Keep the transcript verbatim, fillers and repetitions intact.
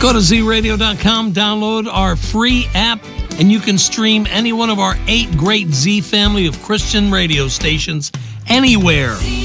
Go to z radio dot com, download our free app, and you can stream any one of our eight great Z family of Christian radio stations anywhere.